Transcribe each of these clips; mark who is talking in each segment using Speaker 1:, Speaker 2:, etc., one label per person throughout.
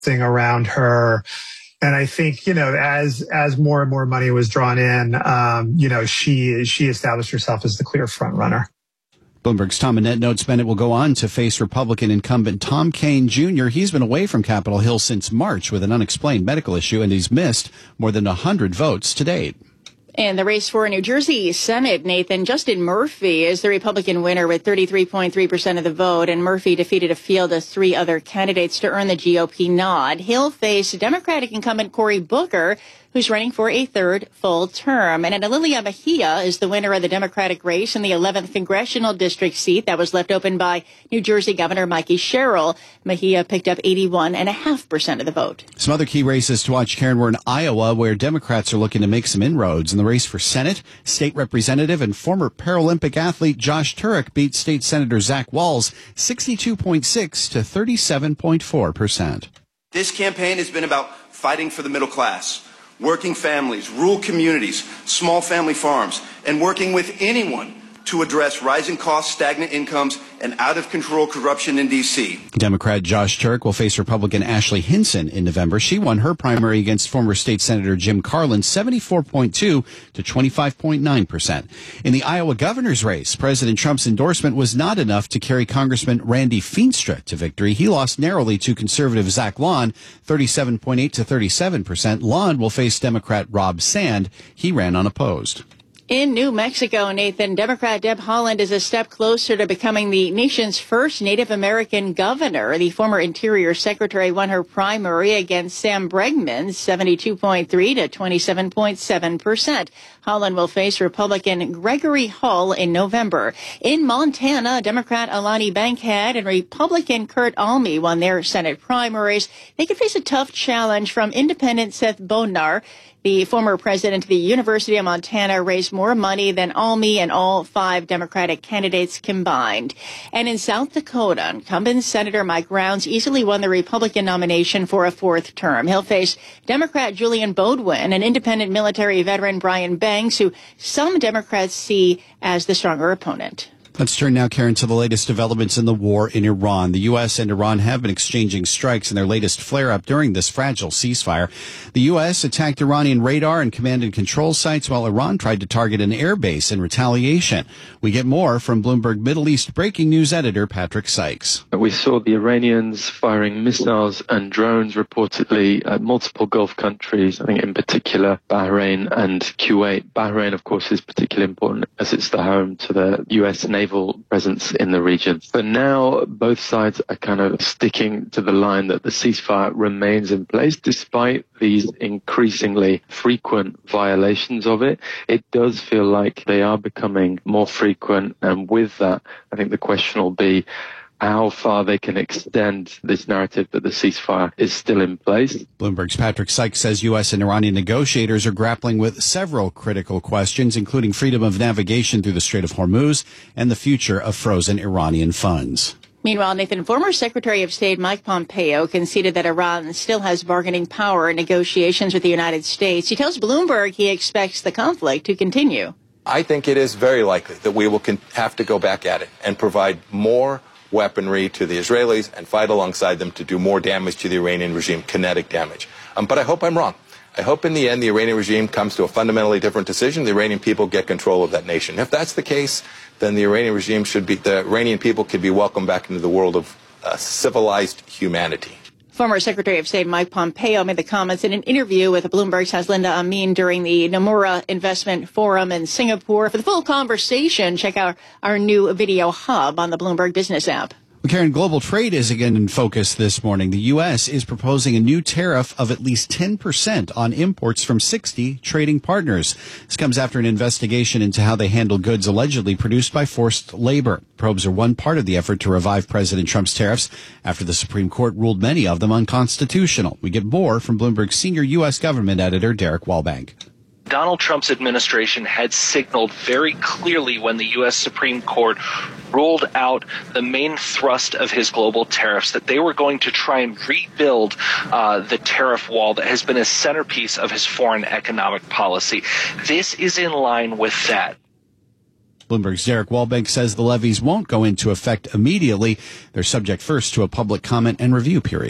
Speaker 1: thing around her. And I think, as more and more money was drawn in, she established herself as the clear front runner.
Speaker 2: Bloomberg's Tom Annett notes Bennett will go on to face Republican incumbent Tom Kean Jr. He's been away from Capitol Hill since March with an unexplained medical issue, and he's missed more than 100 votes to date.
Speaker 3: In the race for New Jersey Senate, Nathan, Justin Murphy is the Republican winner with 33.3% of the vote, and Murphy defeated a field of 3 other candidates to earn the GOP nod. He'll face Democratic incumbent Cory Booker, who's running for a 3rd full term. And Lilia Mejia is the winner of the Democratic race in the 11th congressional district seat that was left open by New Jersey Governor Mikey Sherrill. Mejia picked up 81.5% of the vote.
Speaker 2: Some other key races to watch, Karen, were in Iowa, where Democrats are looking to make some inroads. In the race for Senate, state representative and former Paralympic athlete Josh Turek beat State Senator Zach Walz 62.6 to 37.4%.
Speaker 4: This campaign has been about fighting for the middle class, working families, rural communities, small family farms, and working with anyone to address rising costs, stagnant incomes, and out-of-control corruption in D.C.
Speaker 2: Democrat Josh Turek will face Republican Ashley Hinson in November. She won her primary against former state Senator Jim Carlin, 74.2 to 25.9%. In the Iowa governor's race, President Trump's endorsement was not enough to carry Congressman Randy Feenstra to victory. He lost narrowly to conservative Zach Lawn, 37.8 to 37%. Lawn will face Democrat Rob Sand. He ran unopposed.
Speaker 3: In New Mexico, Nathan, Democrat Deb Haaland is a step closer to becoming the nation's first Native American governor. The former Interior Secretary won her primary against Sam Bregman, 72.3 to 27.7%. Haaland will face Republican Gregory Hull in November. In Montana, Democrat Alani Bankhead and Republican Kurt Alme won their Senate primaries. They could face a tough challenge from Independent Seth Bodnar. The former president of the University of Montana raised more money than Alme and all 5 Democratic candidates combined. And in South Dakota, incumbent Senator Mike Rounds easily won the Republican nomination for a 4th term. He'll face Democrat Julian Bodwin and independent military veteran Brian Banks, who some Democrats see as the stronger opponent.
Speaker 2: Let's turn now, Karen, to the latest developments in the war in Iran. The U.S. and Iran have been exchanging strikes in their latest flare-up during this fragile ceasefire. The U.S. attacked Iranian radar and command and control sites, while Iran tried to target an air base in retaliation. We get more from Bloomberg Middle East breaking news editor Patrick Sykes.
Speaker 5: We saw the Iranians firing missiles and drones reportedly at multiple Gulf countries, I think in particular Bahrain and Kuwait. Bahrain, of course, is particularly important as it's the home to the U.S. naval presence in the region. But now both sides are kind of sticking to the line that the ceasefire remains in place despite these increasingly frequent violations of it. It does feel like they are becoming more frequent, and with that, I think the question will be how far they can extend this narrative that the ceasefire is still in place.
Speaker 2: Bloomberg's Patrick Sykes says U.S. and Iranian negotiators are grappling with several critical questions, including freedom of navigation through the Strait of Hormuz and the future of frozen Iranian funds.
Speaker 3: Meanwhile, Nathan, former Secretary of State Mike Pompeo conceded that Iran still has bargaining power in negotiations with the United States. He tells Bloomberg he expects the conflict to continue.
Speaker 6: I think it is very likely that we will have to go back at it and provide more weaponry to the Israelis and fight alongside them to do more damage to the Iranian regime, kinetic damage. But I hope I'm wrong. I hope in the end the Iranian regime comes to a fundamentally different decision. The Iranian people get control of that nation. If that's the case, then the Iranian people could be welcomed back into the world of civilized humanity.
Speaker 3: Former Secretary of State Mike Pompeo made the comments in an interview with Bloomberg's Haslinda Amin during the Nomura Investment Forum in Singapore. For the full conversation, check out our new video hub on the Bloomberg Business app.
Speaker 2: Well, Karen, global trade is again in focus this morning. The U.S. is proposing a new tariff of at least 10% on imports from 60 trading partners. This comes after an investigation into how they handle goods allegedly produced by forced labor. Probes are one part of the effort to revive President Trump's tariffs after the Supreme Court ruled many of them unconstitutional. We get more from Bloomberg's senior U.S. government editor, Derek Wallbank.
Speaker 7: Donald Trump's administration had signaled very clearly when the U.S. Supreme Court ruled out the main thrust of his global tariffs that they were going to try and rebuild the tariff wall that has been a centerpiece of his foreign economic policy. This is in line with that.
Speaker 2: Bloomberg's Derek Wallbank says the levies won't go into effect immediately. They're subject first to a public comment and review period.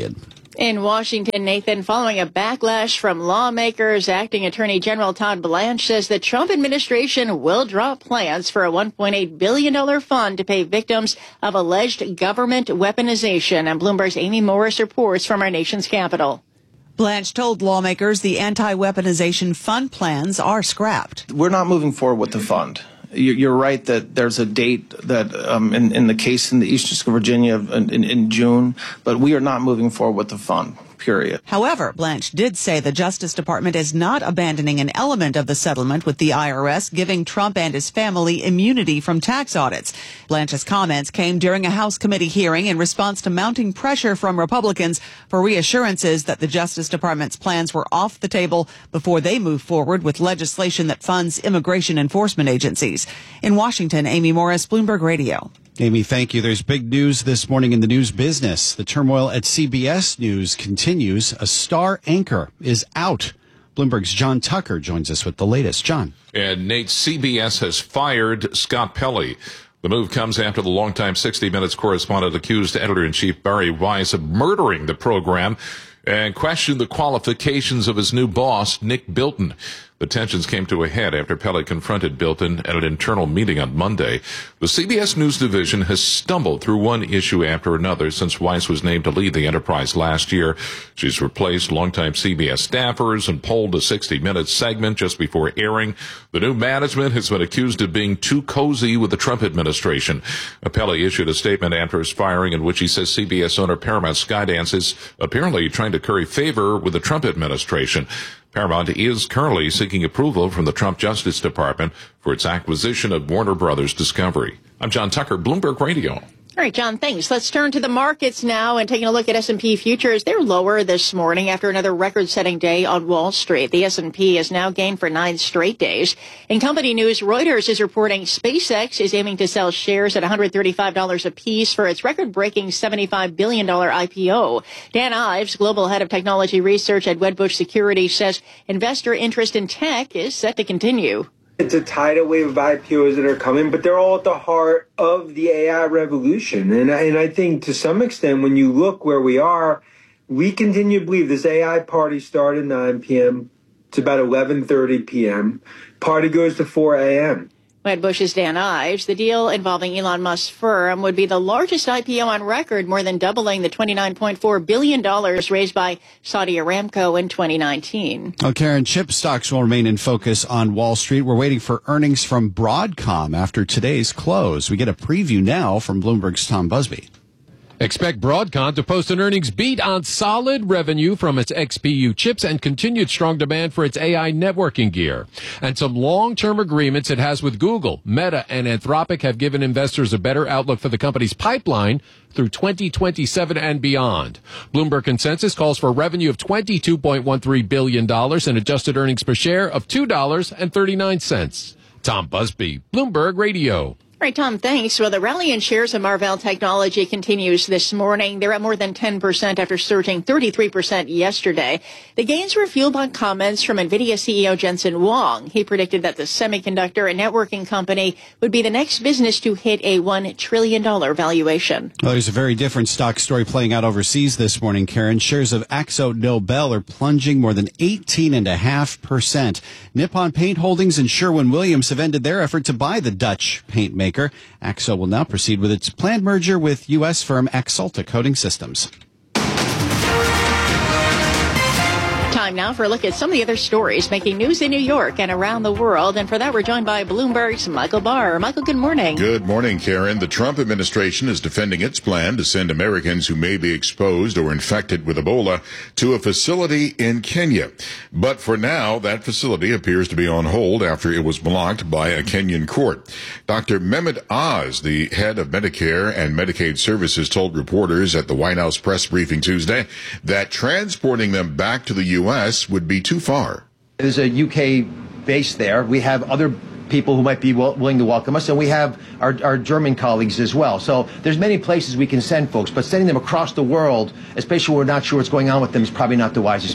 Speaker 3: In Washington, Nathan, following a backlash from lawmakers, Acting Attorney General Todd Blanche says the Trump administration will drop plans for a $1.8 billion fund to pay victims of alleged government weaponization. And Bloomberg's Amy Morris reports from our nation's capital.
Speaker 8: Blanche told lawmakers the anti-weaponization fund plans are scrapped.
Speaker 9: We're not moving forward with the fund. You're right that there's a date that in the case in the Eastern District of Virginia in June, but we are not moving forward with the fund, period.
Speaker 8: However, Blanche did say the Justice Department is not abandoning an element of the settlement with the IRS, giving Trump and his family immunity from tax audits. Blanche's comments came during a House committee hearing in response to mounting pressure from Republicans for reassurances that the Justice Department's plans were off the table before they move forward with legislation that funds immigration enforcement agencies. In Washington, Amy Morris, Bloomberg Radio.
Speaker 2: Amy, thank you. There's big news this morning in the news business. The turmoil at CBS News continues. A star anchor is out. Bloomberg's John Tucker joins us with the latest. John.
Speaker 10: And Nate, CBS has fired Scott Pelley. The move comes after the longtime 60 Minutes correspondent accused editor-in-chief Barry Weiss of murdering the program and questioned the qualifications of his new boss, Nick Bilton. The tensions came to a head after Pelley confronted Bilton at an internal meeting on Monday. The CBS News division has stumbled through one issue after another since Weiss was named to lead the enterprise last year. She's replaced longtime CBS staffers and pulled a 60 Minutes segment just before airing. The new management has been accused of being too cozy with the Trump administration. Pelley issued a statement after his firing in which he says CBS owner Paramount Skydance is apparently trying to curry favor with the Trump administration. Paramount is currently seeking approval from the Trump Justice Department for its acquisition of Warner Brothers Discovery. I'm John Tucker, Bloomberg Radio.
Speaker 3: All right, John, thanks. Let's turn to the markets now and taking a look at S&P futures. They're lower this morning after another record-setting day on Wall Street. The S&P has now gained for 9 straight days. In company news, Reuters is reporting SpaceX is aiming to sell shares at $135 apiece for its record-breaking $75 billion IPO. Dan Ives, global head of technology research at Wedbush Securities, says investor interest in tech is set to continue.
Speaker 11: It's a tidal wave of IPOs that are coming, but they're all at the heart of the AI revolution. And I think to some extent, when you look where we are, we continue to believe this AI party started at 9 p.m. It's about 11:30 p.m. Party goes to 4 a.m.
Speaker 3: Wedbush's Dan Ives. The deal involving Elon Musk's firm would be the largest IPO on record, more than doubling the $29.4 billion raised by Saudi Aramco in 2019.
Speaker 2: Well, Karen, chip stocks will remain in focus on Wall Street. We're waiting for earnings from Broadcom after today's close. We get a preview now from Bloomberg's Tom Busby.
Speaker 12: Expect Broadcom to post an earnings beat on solid revenue from its XPU chips and continued strong demand for its AI networking gear. And some long-term agreements it has with Google, Meta, and Anthropic have given investors a better outlook for the company's pipeline through 2027 and beyond. Bloomberg consensus calls for revenue of $22.13 billion and adjusted earnings per share of $2.39. Tom Busby, Bloomberg Radio.
Speaker 3: All right, Tom, thanks. Well, the rally in shares of Marvell Technology continues this morning. They're at more than 10% after surging 33% yesterday. The gains were fueled by comments from NVIDIA CEO Jensen Huang. He predicted that the semiconductor and networking company would be the next business to hit a $1 trillion valuation.
Speaker 2: Well, there's a very different stock story playing out overseas this morning, Karen. Shares of Akzo Nobel are plunging more than 18.5%. Nippon Paint Holdings and Sherwin-Williams have ended their effort to buy the Dutch paint maker. Akzo will now proceed with its planned merger with U.S. firm Axalta Coating Systems.
Speaker 3: Time now for a look at some of the other stories making news in New York and around the world. And for that, we're joined by Bloomberg's Michael Barr. Michael, good morning.
Speaker 13: Good morning, Karen. The Trump administration is defending its plan to send Americans who may be exposed or infected with Ebola to a facility in Kenya. But for now, that facility appears to be on hold after it was blocked by a Kenyan court. Dr. Mehmet Oz, the head of Medicare and Medicaid Services, told reporters at the White House press briefing Tuesday that transporting them back to the U.S. would be too far.
Speaker 14: There's a UK base there. We have other people who might be willing to welcome us, and we have our German colleagues as well. So there's many places we can send folks, but sending them across the world, especially when we're not sure what's going on with them, is probably not the wisest move.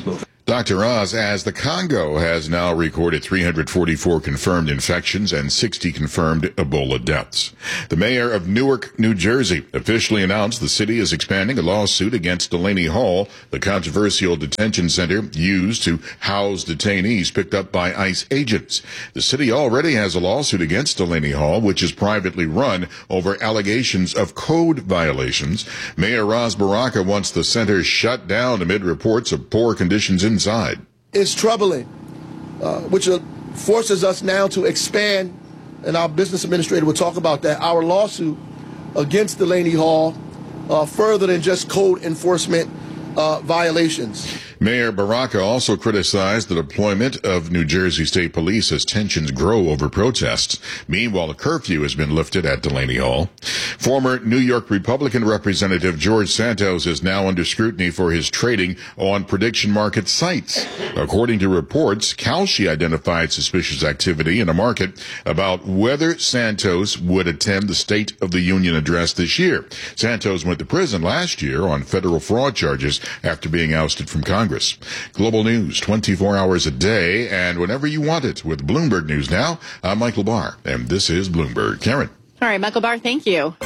Speaker 13: Dr. Oz, as the Congo has now recorded 344 confirmed infections and 60 confirmed Ebola deaths. The mayor of Newark, New Jersey, officially announced the city is expanding a lawsuit against Delaney Hall, the controversial detention center used to house detainees picked up by ICE agents. The city already has a lawsuit against Delaney Hall, which is privately run, over allegations of code violations. Mayor Ras Baraka wants the center shut down amid reports of poor conditions inside.
Speaker 15: It's troubling, which forces us now to expand, and our business administrator will talk about that, our lawsuit against Delaney Hall further than just code enforcement violations.
Speaker 13: Mayor Baraka also criticized the deployment of New Jersey State Police as tensions grow over protests. Meanwhile, a curfew has been lifted at Delaney Hall. Former New York Republican Representative George Santos is now under scrutiny for his trading on prediction market sites. According to reports, Kalshi identified suspicious activity in a market about whether Santos would attend the State of the Union address this year. Santos went to prison last year on federal fraud charges after being ousted from Congress. Global news 24 hours a day and whenever you want it with Bloomberg News Now. I'm Michael Barr, and this is Bloomberg. Karen.
Speaker 3: All right, Michael Barr, thank you.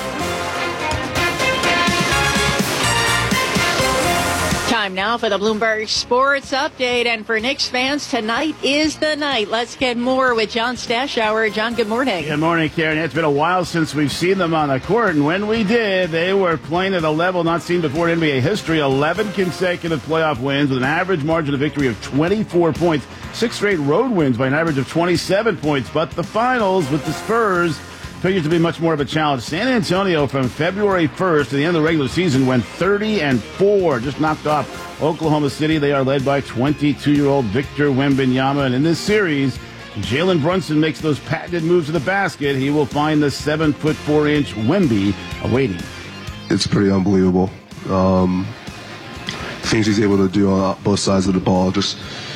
Speaker 3: Time now for the Bloomberg Sports Update. And for Knicks fans, tonight is the night. Let's get more with John Stashower. John, good morning.
Speaker 16: Good morning, Karen. It's been a while since we've seen them on the court. And when we did, they were playing at a level not seen before in NBA history. 11 consecutive playoff wins with an average margin of victory of 24 points. 6 straight road wins by an average of 27 points. But the finals with the Spurs figures to be much more of a challenge. San Antonio from February 1st to the end of the regular season went 30-4, just knocked off Oklahoma City. They are led by 22-year-old Victor Wembanyama. And in this series, Jalen Brunson makes those patented moves to the basket. He will find the 7'4" Wemby awaiting.
Speaker 17: It's pretty unbelievable. Things he's able to do on both sides of the ball. Just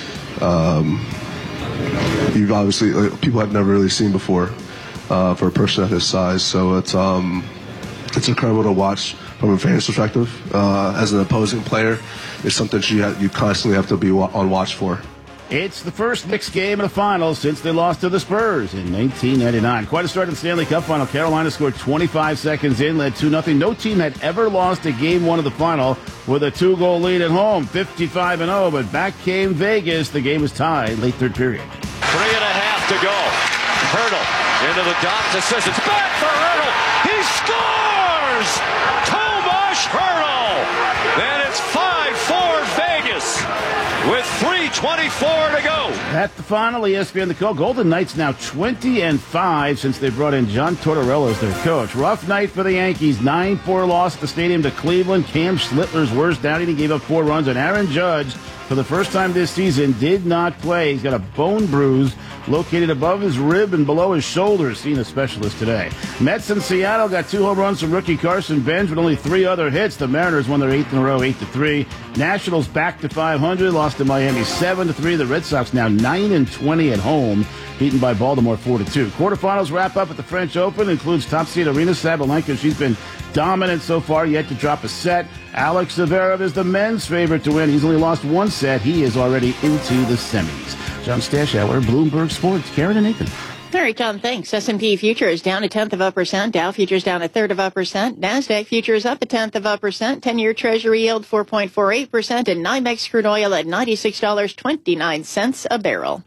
Speaker 17: you've obviously people have never really seen before. For a person at his size, so it's incredible to watch from a fan's perspective. As an opposing player, it's something you constantly have to be on watch for.
Speaker 16: It's the first Knicks game in the finals since they lost to the Spurs in 1999. Quite a start in the Stanley Cup final. Carolina scored 25 seconds in, led 2-0. No team had ever lost a game one of the final with a 2-goal lead at home, 55-0. But back came Vegas. The game was tied late third period.
Speaker 18: 3.5 to go. Hurdle. Into the dot to Sissons. It's back for Hurdle. He scores! Tomas Hurdle! And it's 5-4 Vegas with 3:24 to go.
Speaker 16: At the final, ESPN The Call. Golden Knights now 20-5 since they brought in John Tortorella as their coach. Rough night for the Yankees. 9-4 loss at the stadium to Cleveland. Cam Schlittler's worst outing. He gave up 4 runs. And Aaron Judge, for the first time this season, did not play. He's got a bone bruise located above his rib and below his shoulder. Seen a specialist today. Mets in Seattle got 2 home runs from rookie Carson Bench with only 3 other hits. The Mariners won their 8th in a row, 8-3. Nationals back to 500, lost to Miami 7-3. The Red Sox now 9-20 at home, beaten by Baltimore 4-2. Quarterfinals wrap up at the French Open. Includes top seed Arina Sabalenka. She's been dominant so far, yet to drop a set. Alex Zverev is the men's favorite to win. He's only lost 1 set. He is already into the semis. John Stashower, Bloomberg Sports. Karen and Nathan.
Speaker 3: All right, John, thanks. S&P futures down 0.1%. Dow futures down 0.3%. NASDAQ futures up 0.1%. 10-year Treasury yield 4.48%. And NYMEX crude oil at $96.29 a barrel.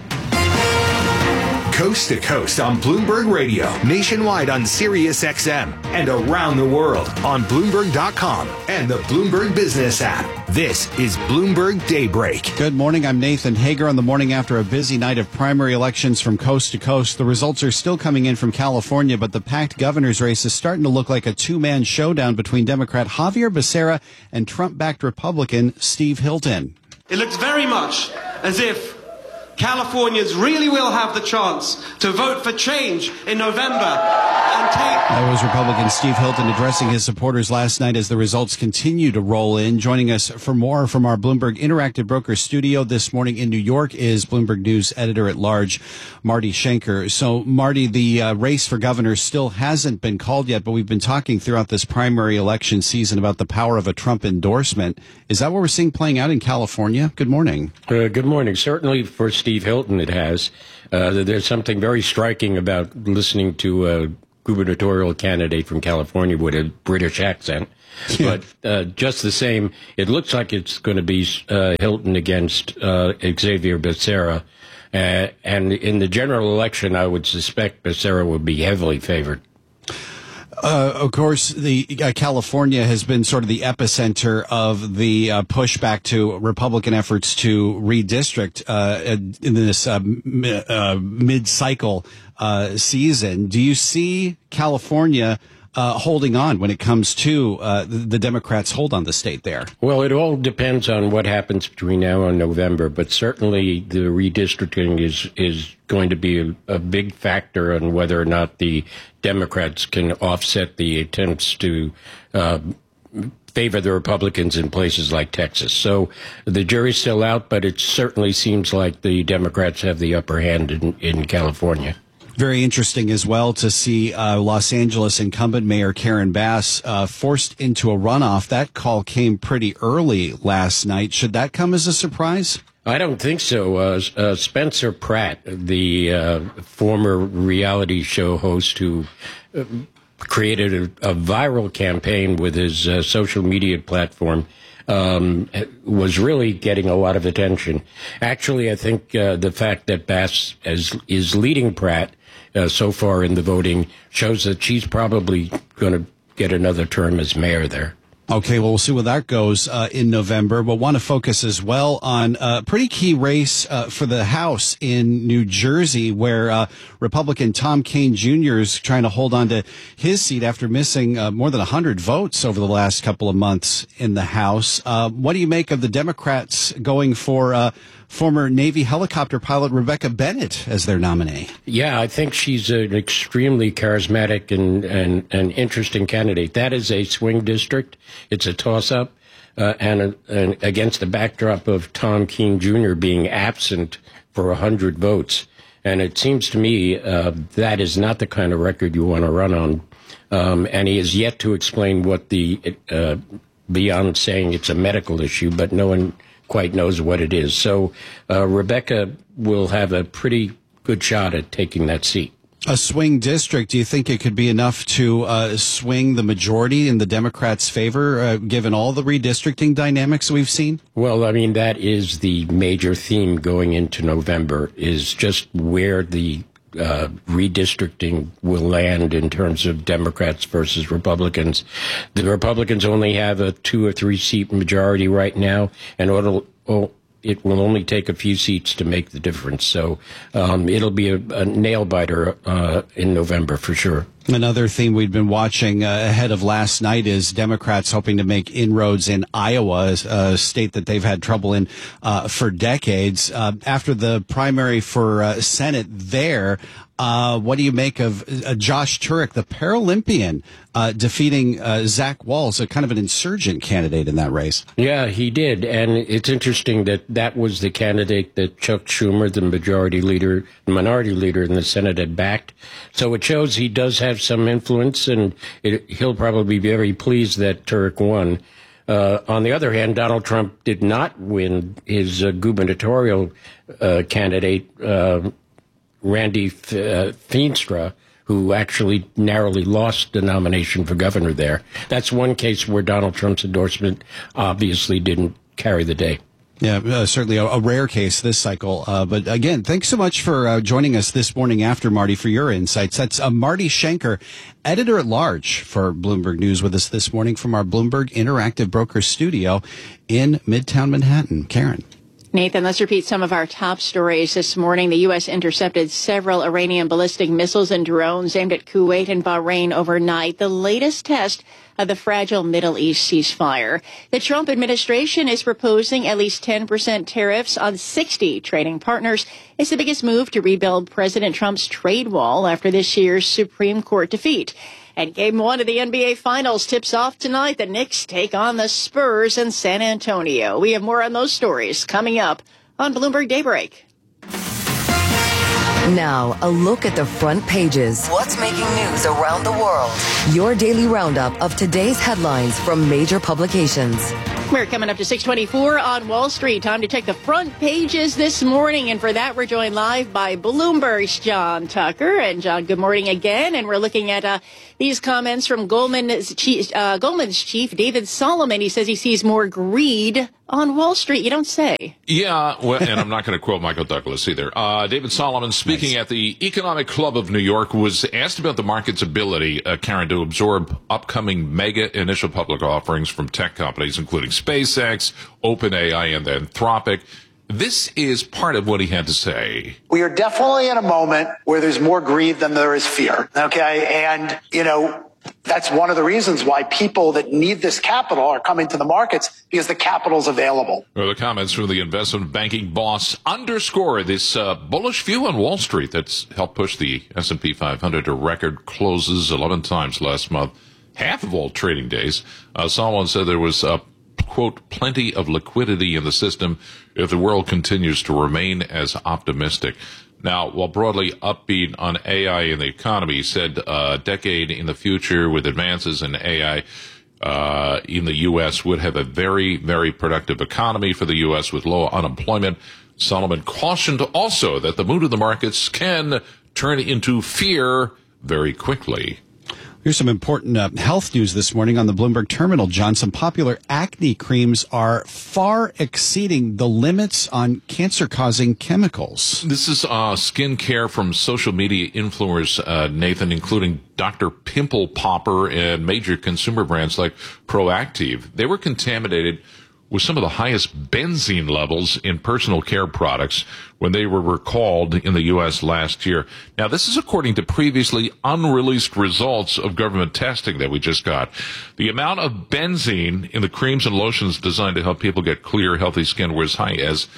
Speaker 19: Coast to coast on Bloomberg Radio, nationwide on Sirius XM, and around the world on Bloomberg.com and the Bloomberg Business app. This is Bloomberg Daybreak.
Speaker 2: Good morning. I'm Nathan Hager on the morning after a busy night of primary elections from coast to coast. The results are still coming in from California, but the packed governor's race is starting to look like a 2-man showdown between Democrat Javier Becerra and Trump-backed Republican Steve Hilton.
Speaker 20: It looks very much as if Californians really will have the chance to vote for change in November and take...
Speaker 2: That was Republican Steve Hilton addressing his supporters last night as the results continue to roll in. Joining us for more from our Bloomberg Interactive Brokers studio this morning in New York is Bloomberg News editor-at-large Marty Schenker. So, Marty, the race for governor still hasn't been called yet, but we've been talking throughout this primary election season about the power of a Trump endorsement. Is that what we're seeing playing out in California? Good morning.
Speaker 21: Good morning. Certainly for Steve Hilton it has. There's something very striking about listening to a gubernatorial candidate from California with a British accent. Yeah. But just the same, it looks like it's going to be Hilton against Xavier Becerra. And in the general election, I would suspect Becerra would be heavily favored.
Speaker 2: Of course, the California has been sort of the epicenter of the pushback to Republican efforts to redistrict in this mid-cycle season. Do you see California holding on when it comes to the Democrats' hold on the state there?
Speaker 21: Well, it all depends on what happens between now and November, but certainly the redistricting is going to be a big factor on whether or not the Democrats can offset the attempts to favor the Republicans in places like Texas. So the jury's still out, but it certainly seems like the Democrats have the upper hand in California.
Speaker 2: Very interesting as well to see Los Angeles incumbent Mayor Karen Bass forced into a runoff. That call came pretty early last night. Should that come as a surprise?
Speaker 21: I don't think so. Spencer Pratt, the former reality show host who created a viral campaign with his social media platform, was really getting a lot of attention. Actually, I think the fact that Bass is leading Pratt so far in the voting shows that she's probably going to get another term as mayor there.
Speaker 2: Okay, well, we'll see where that goes in November. We'll want to focus as well on a pretty key race for the House in New Jersey, where Republican Tom Kean Jr. is trying to hold on to his seat after missing more than 100 votes over the last couple of months in the House. What do you make of the Democrats going for former Navy helicopter pilot Rebecca Bennett as their nominee?
Speaker 21: Yeah, I think she's an extremely charismatic and interesting candidate. That is a swing district. It's a toss-up, and against the backdrop of Tom Kean Jr. being absent for 100 votes. And it seems to me that is not the kind of record you want to run on. And he has yet to explain what beyond saying it's a medical issue, but no one quite knows what it is. So Rebecca will have a pretty good shot at taking that seat.
Speaker 2: A swing district, do you think it could be enough to swing the majority in the Democrats' favor, given all the redistricting dynamics we've seen?
Speaker 21: Well, I mean, that is the major theme going into November, is just where the redistricting will land in terms of Democrats versus Republicans. The Republicans only have a 2 or 3 seat majority right now, and it will only take a few seats to make the difference. So it'll be a nail biter in November for sure.
Speaker 2: Another theme we've been watching ahead of last night is Democrats hoping to make inroads in Iowa, a state that they've had trouble in for decades. After the primary for Senate there, what do you make of Josh Turek, the Paralympian, defeating Zach Walz, a kind of an insurgent candidate in that race?
Speaker 21: Yeah, he did. And it's interesting that was the candidate that Chuck Schumer, the minority leader in the Senate, had backed. So it shows he does have some influence, and he'll probably be very pleased that Turek won. On the other hand, Donald Trump did not win his gubernatorial candidate, Randy Feenstra, who actually narrowly lost the nomination for governor there. That's one case where Donald Trump's endorsement obviously didn't carry the day.
Speaker 2: Yeah, certainly a rare case this cycle. But again, thanks so much for joining us this morning after, Marty, for your insights. That's Marty Schenker, editor-at-large for Bloomberg News, with us this morning from our Bloomberg Interactive Brokers studio in Midtown Manhattan. Karen.
Speaker 3: Nathan, let's repeat some of our top stories this morning. The U.S. intercepted several Iranian ballistic missiles and drones aimed at Kuwait and Bahrain overnight, the latest test of the fragile Middle East ceasefire. The Trump administration is proposing at least 10% tariffs on 60 trading partners. It's the biggest move to rebuild President Trump's trade wall after this year's Supreme Court defeat. And Game 1 of the NBA Finals tips off tonight. The Knicks take on the Spurs in San Antonio. We have more on those stories coming up on Bloomberg Daybreak.
Speaker 1: Now, a look at the front pages. What's making news around the world? Your daily roundup of today's headlines from major publications.
Speaker 3: We're coming up to 6:24 on Wall Street. Time to check the front pages this morning. And for that, we're joined live by Bloomberg's John Tucker. And John, good morning again. And we're looking at these comments from Goldman's chief David Solomon. He says he sees more greed on Wall Street. You don't say.
Speaker 10: Yeah, well, and I'm not going to quote Michael Douglas either. David Solomon, speaking at the Economic Club of New York, was asked about the market's ability, Karen, to absorb upcoming mega initial public offerings from tech companies, including SpaceX, OpenAI, and Anthropic. This is part of what he had to say.
Speaker 22: We are definitely in a moment where there's more greed than there is fear. Okay. And, that's one of the reasons why people that need this capital are coming to the markets, because the capital's available.
Speaker 10: Well, the comments from the investment banking boss underscore this bullish view on Wall Street that's helped push the S&P 500 to record closes 11 times last month, half of all trading days. Someone said there was quote, plenty of liquidity in the system if the world continues to remain as optimistic. Now, while broadly upbeat on AI in the economy, he said a decade in the future with advances in AI in the U.S. would have a very, very productive economy for the U.S. with low unemployment. Solomon cautioned also that the mood of the markets can turn into fear very quickly.
Speaker 2: Here's some important health news this morning on the Bloomberg Terminal, John. Some popular acne creams are far exceeding the limits on cancer-causing chemicals.
Speaker 10: This is skin care from social media influencers, Nathan, including Dr. Pimple Popper and major consumer brands like Proactive. They were contaminated with some of the highest benzene levels in personal care products when they were recalled in the U.S. last year. Now, this is according to previously unreleased results of government testing that we just got. The amount of benzene in the creams and lotions designed to help people get clear, healthy skin was as high as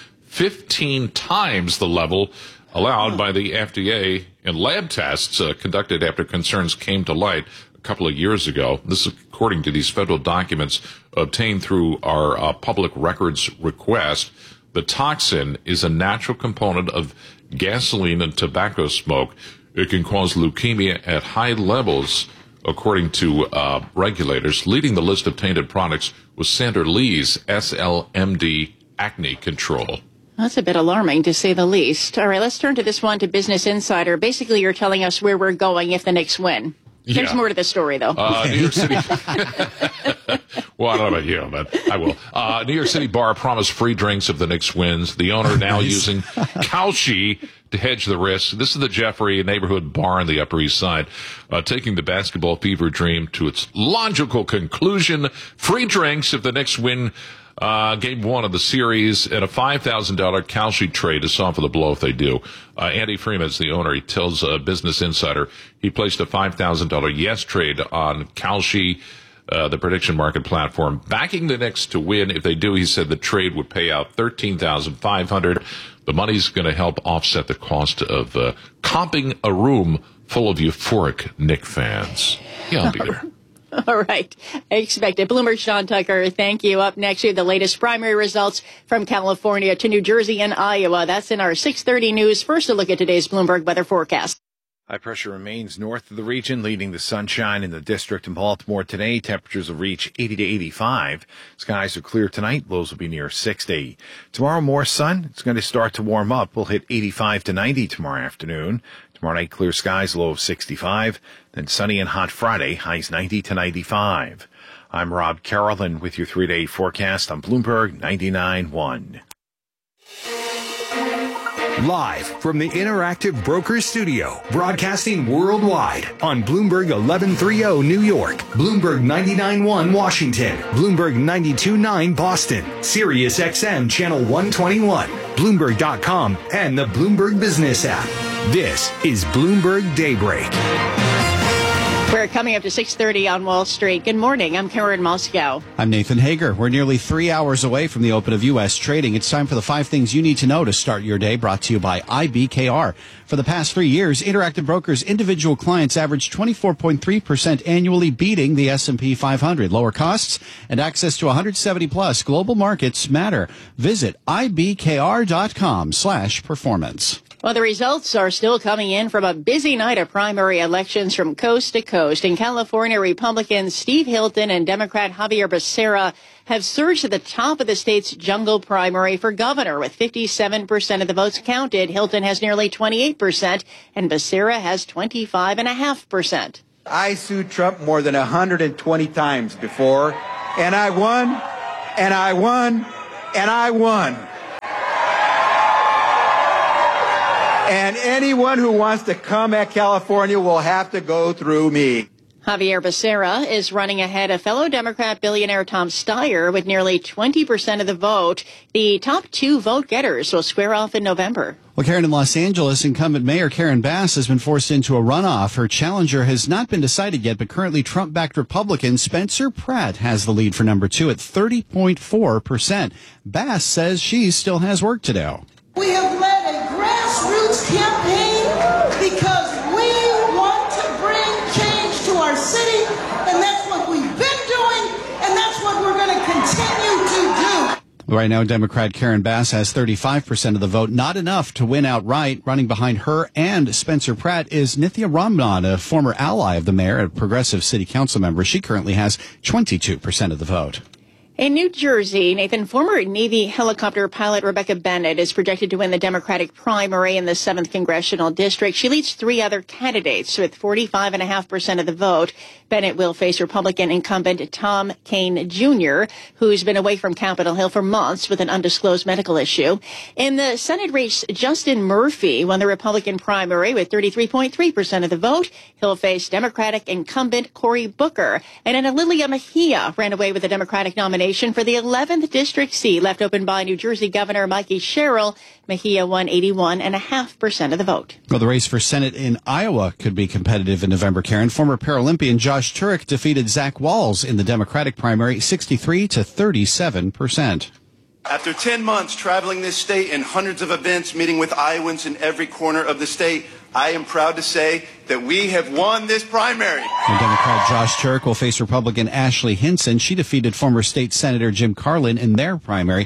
Speaker 10: 15 times the level allowed by the FDA in lab tests conducted after concerns came to light a couple of years ago. This is according to these federal documents obtained through our public records request. The toxin is a natural component of gasoline and tobacco smoke. It can cause leukemia at high levels, according to regulators. Leading the list of tainted products was Sandra Lee's SLMD Acne Control.
Speaker 3: That's a bit alarming, to say the least. All right, let's turn to this one, to Business Insider. Basically, you're telling us where we're going if the Knicks win. There's more to the story, though.
Speaker 10: New York City. Well, I don't know about you, but I will. New York City bar promised free drinks if the Knicks wins. The owner now using Kalshi to hedge the risk. This is the Jeffrey, a neighborhood bar on the Upper East Side, taking the basketball fever dream to its logical conclusion. Free drinks if the Knicks win game one of the series, and a $5,000 Kalshi trade to soften the blow if they do. Andy Freeman's the owner. He tells Business Insider he placed a $5,000 yes trade on Kalshi, the prediction market platform, backing the Knicks to win. If they do, he said the trade would pay out $13,500. The money's going to help offset the cost of comping a room full of euphoric Knick fans. Yeah, I'll be there.
Speaker 3: All right. I expect it. Bloomberg's John Tucker, thank you. Up next, we have the latest primary results from California to New Jersey and Iowa. That's in our 6:30 news. First, a look at today's Bloomberg weather forecast.
Speaker 23: High pressure remains north of the region, leading to sunshine in the district in Baltimore today. Temperatures will reach 80 to 85. Skies are clear tonight. Lows will be near 60. Tomorrow, more sun. It's going to start to warm up. We'll hit 85 to 90 tomorrow afternoon. Tomorrow night, clear skies, low of 65. Then sunny and hot Friday, highs 90 to 95. I'm Rob Carolyn with your 3-day forecast on Bloomberg 99.1.
Speaker 19: Live from the Interactive Brokers Studio, broadcasting worldwide on Bloomberg 1130 New York, Bloomberg 99.1 Washington, Bloomberg 92.9 Boston, Sirius XM Channel 121, Bloomberg.com, and the Bloomberg Business app. This is Bloomberg Daybreak.
Speaker 3: We're coming up to 6:30 on Wall Street. Good morning. I'm Karen Moscow.
Speaker 2: I'm Nathan Hager. We're nearly 3 hours away from the open of U.S. trading. It's time for the 5 things you need to know to start your day, brought to you by IBKR. For the past 3 years, Interactive Brokers' individual clients averaged 24.3% annually, beating the S&P 500. Lower costs and access to 170-plus global markets matter. Visit ibkr.com/performance.
Speaker 3: Well, the results are still coming in from a busy night of primary elections from coast to coast. In California, Republicans Steve Hilton and Democrat Javier Becerra have surged to the top of the state's jungle primary for governor. With 57% of the votes counted, Hilton has nearly 28%, and Becerra has 25.5%.
Speaker 4: I sued Trump more than 120 times before, and I won, and I won, and I won. And anyone who wants to come at California will have to go through me.
Speaker 3: Javier Becerra is running ahead of fellow Democrat billionaire Tom Steyer with nearly 20% of the vote. The top 2 vote getters will square off in November.
Speaker 2: Well, Karen, in Los Angeles, incumbent Mayor Karen Bass has been forced into a runoff. Her challenger has not been decided yet, but currently Trump-backed Republican Spencer Pratt has the lead for number 2 at 30.4%. Bass says she still has work to do.
Speaker 5: We have led a grassroots campaign because we want to bring change to our city, and that's what we've been doing, and that's what we're going to continue to do.
Speaker 2: Right now, Democrat Karen Bass has 35% of the vote, not enough to win outright. Running behind her and Spencer Pratt is Nithya Ramnad, a former ally of the mayor, a progressive city council member. She currently has 22% of the vote.
Speaker 3: In New Jersey, Nathan, former Navy helicopter pilot Rebecca Bennett is projected to win the Democratic primary in the 7th Congressional District. She leads 3 other candidates with 45.5% of the vote. Bennett will face Republican incumbent Tom Kean Jr., who's been away from Capitol Hill for months with an undisclosed medical issue. In the Senate race, Justin Murphy won the Republican primary with 33.3% of the vote. He'll face Democratic incumbent Cory Booker. And Ana Lilia Mejia ran away with the Democratic nomination for the 11th district seat left open by New Jersey Governor Mikey Sherrill. Mejia won 81.5% of the vote.
Speaker 2: Well, the race for Senate in Iowa could be competitive in November, Karen. Former Paralympian Josh Turek defeated Zach Walls in the Democratic primary 63 to 37%.
Speaker 6: After 10 months traveling this state in hundreds of events, meeting with Iowans in every corner of the state, I am proud to say that we have won this primary.
Speaker 2: And Democrat Josh Turek will face Republican Ashley Hinson. She defeated former state Senator Jim Carlin in their primary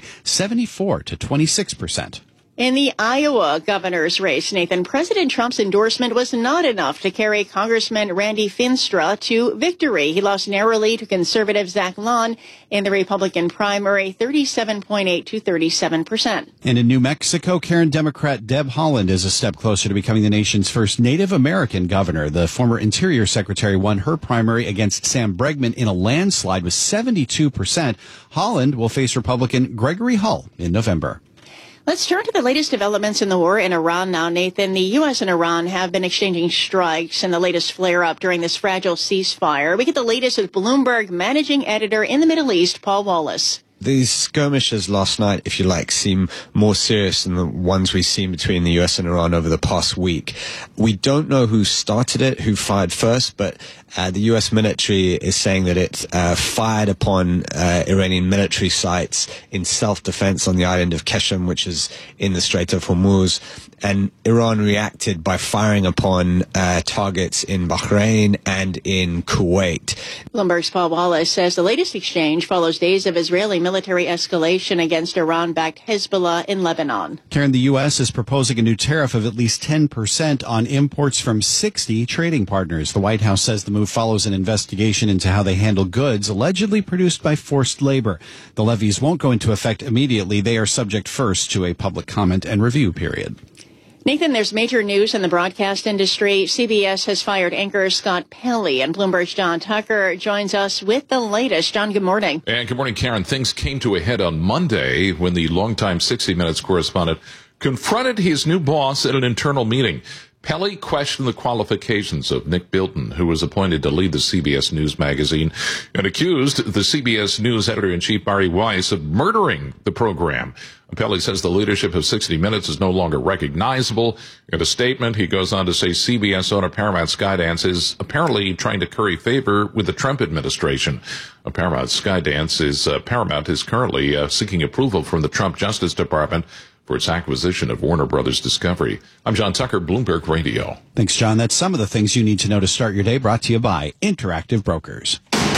Speaker 2: 74 to 26%.
Speaker 3: In the Iowa governor's race, Nathan, President Trump's endorsement was not enough to carry Congressman Randy Finstra to victory. He lost narrowly to conservative Zach Long in the Republican primary, 37.8 to 37%.
Speaker 2: And in New Mexico, Karen, Democrat Deb Haaland is a step closer to becoming the nation's first Native American governor. The former Interior Secretary won her primary against Sam Bregman in a landslide with 72%. Haaland will face Republican Gregory Hull in November.
Speaker 3: Let's turn to the latest developments in the war in Iran now, Nathan. The U.S. and Iran have been exchanging strikes in the latest flare-up during this fragile ceasefire. We get the latest with Bloomberg managing editor in the Middle East, Paul Wallace.
Speaker 24: These skirmishes last night, if you like, seem more serious than the ones we've seen between the U.S. and Iran over the past week. We don't know who started it, who fired first, but the U.S. military is saying that it fired upon Iranian military sites in self-defense on the island of Keshem, which is in the Strait of Hormuz. And Iran reacted by firing upon targets in Bahrain and in Kuwait.
Speaker 3: Bloomberg's Paul Wallace says the latest exchange follows days of Israeli military escalation against Iran-backed Hezbollah in Lebanon.
Speaker 2: Karen, the U.S. is proposing a new tariff of at least 10% on imports from 60 trading partners. The White House says the move follows an investigation into how they handle goods allegedly produced by forced labor. The levies won't go into effect immediately. They are subject first to a public comment and review period.
Speaker 3: Nathan, there's major news in the broadcast industry. CBS has fired anchor Scott Pelley, and Bloomberg's John Tucker joins us with the latest. John, good morning.
Speaker 10: And good morning, Karen. Things came to a head on Monday when the longtime 60 Minutes correspondent confronted his new boss at an internal meeting. Pelley questioned the qualifications of Nick Bilton, who was appointed to lead the CBS News magazine, and accused the CBS News editor-in-chief Bari Weiss of murdering the program. Pelley says the leadership of 60 Minutes is no longer recognizable. In a statement, he goes on to say CBS owner Paramount Skydance is apparently trying to curry favor with the Trump administration. Paramount is currently seeking approval from the Trump Justice Department for its acquisition of Warner Brothers Discovery. I'm John Tucker, Bloomberg Radio.
Speaker 2: Thanks, John. That's some of the things you need to know to start your day, brought to you by Interactive Brokers.